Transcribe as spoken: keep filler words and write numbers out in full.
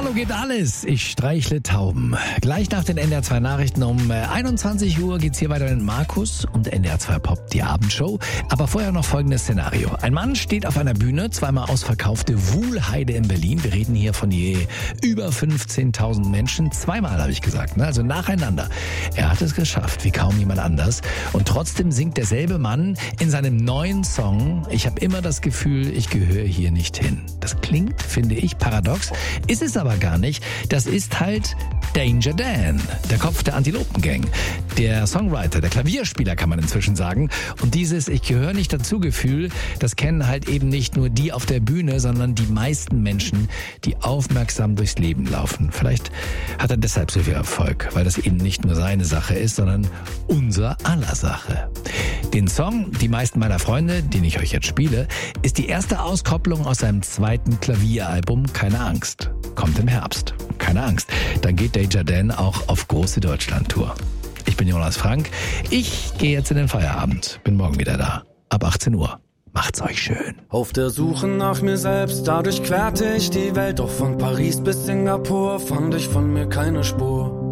Hallo geht alles. Ich streichle Tauben. Gleich nach den N D R zwei Nachrichten um einundzwanzig Uhr geht's hier weiter mit Markus und N D R zwei Pop, die Abendshow. Aber vorher noch folgendes Szenario. Ein Mann steht auf einer Bühne, zweimal ausverkaufte Wuhlheide in Berlin. Wir reden hier von je über fünfzehntausend Menschen. Zweimal habe ich gesagt, ne? Also nacheinander. Er hat es geschafft, wie kaum jemand anders. Und trotzdem singt derselbe Mann in seinem neuen Song: Ich habe immer das Gefühl, ich gehöre hier nicht hin. Das klingt, finde ich, paradox. Ist es aber gar nicht. Das ist halt Danger Dan, der Kopf der Antilopen-Gang. Der Songwriter, der Klavierspieler kann man inzwischen sagen. Und dieses Ich gehöre nicht dazu Gefühl, das kennen halt eben nicht nur die auf der Bühne, sondern die meisten Menschen, die aufmerksam durchs Leben laufen. Vielleicht hat er deshalb so viel Erfolg, weil das eben nicht nur seine Sache ist, sondern unser aller Sache. Den Song Die meisten meiner Freunde, den ich euch jetzt spiele, ist die erste Auskopplung aus seinem zweiten Klavieralbum Keine Angst. Kommt im Herbst. Keine Angst, dann geht Danger Dan auch auf große Deutschland-Tour. Ich bin Jonas Frank. Ich gehe jetzt in den Feierabend. Bin morgen wieder da. Ab achtzehn Uhr. Macht's euch schön. Auf der Suche nach mir selbst, dadurch querte ich die Welt. Doch von Paris bis Singapur fand ich von mir keine Spur.